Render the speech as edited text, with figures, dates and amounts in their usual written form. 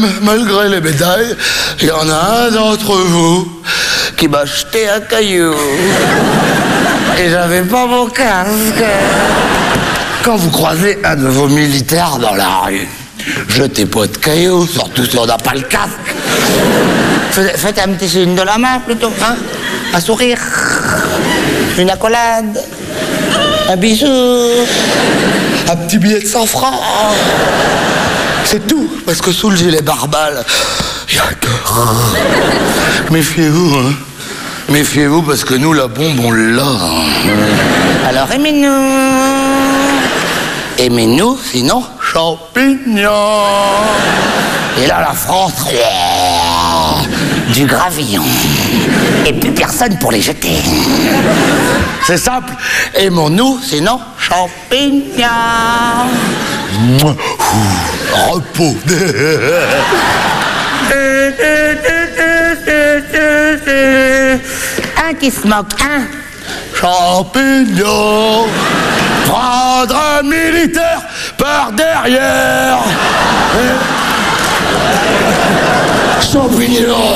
même, malgré les médailles, il y en a un d'entre vous qui m'a jeté un caillou. Et j'avais pas mon casque. Quand vous croisez un de vos militaires dans la rue, jetez pas de cailloux, surtout si on n'a pas le casque. Faites un petit signe de la main plutôt, hein? Un sourire, une accolade, un bisou, un petit billet de 100 francs. C'est tout, parce que sous le gilet barbale, il y a un cœur. Méfiez-vous, hein. Méfiez-vous, parce que nous, la bombe, on l'a. Alors aimez-nous. Aimez-nous, sinon champignons. Et là, la France, du gravillon. Et plus personne pour les jeter. C'est simple. Aimons-nous, sinon champignons. Repos. Un qui se moque, un champignon. Prendre un militaire par derrière. Champignon.